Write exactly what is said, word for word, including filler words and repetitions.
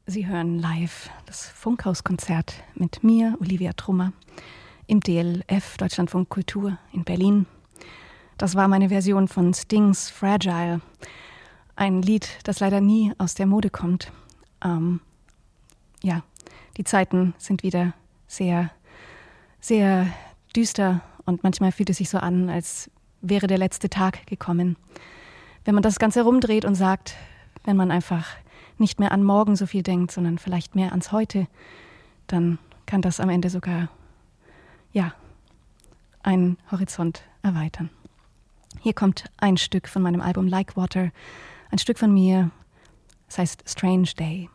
Sie hören live das Funkhauskonzert mit mir, Olivia Trummer, im D L F Deutschlandfunk Kultur in Berlin. Das war meine Version von Stings Fragile, ein Lied, das leider nie aus der Mode kommt. Ähm, ja, die Zeiten sind wieder sehr, sehr düster und manchmal fühlt es sich so an, als wäre der letzte Tag gekommen. Wenn man das Ganze rumdreht und sagt, wenn man einfach nicht mehr an morgen so viel denkt, sondern vielleicht mehr ans Heute, dann kann das am Ende sogar, ja, einen Horizont erweitern. Hier kommt ein Stück von meinem Album Like Water, ein Stück von mir, es heißt Strange Day.